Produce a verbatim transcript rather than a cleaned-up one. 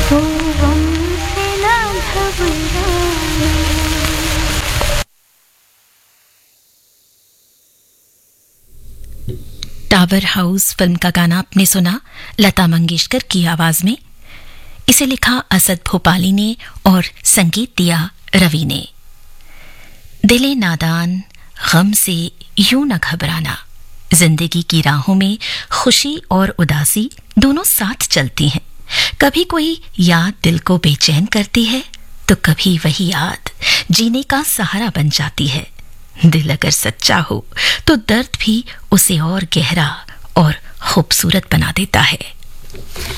वो गम से ना घबराए। टावर हाउस फिल्म का गाना आपने सुना लता मंगेशकर की आवाज में। इसे लिखा असद भोपाली ने और संगीत दिया रवि ने। दिले नादान, गम से यूं न घबराना। जिंदगी की राहों में खुशी और उदासी दोनों साथ चलती हैं। कभी कोई याद दिल को बेचैन करती है तो कभी वही याद जीने का सहारा बन जाती है। दिल अगर सच्चा हो तो दर्द भी उसे और गहरा और खूबसूरत बना देता है।